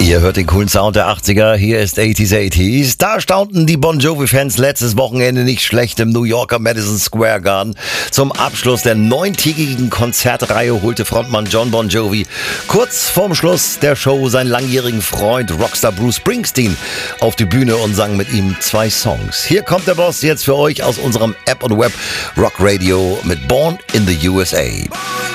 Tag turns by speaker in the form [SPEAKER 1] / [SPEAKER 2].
[SPEAKER 1] Ihr hört den coolen Sound der 80er, hier ist 80s. Da staunten die Bon Jovi-Fans letztes Wochenende nicht schlecht im New Yorker Madison Square Garden. Zum Abschluss der 9-tägigen Konzertreihe holte Frontmann John Bon Jovi kurz vorm Schluss der Show seinen langjährigen Freund Rockstar Bruce Springsteen auf die Bühne und sang mit ihm 2 Songs. Hier kommt der Boss jetzt für euch aus unserem App und Web Rock Radio mit Born in the USA.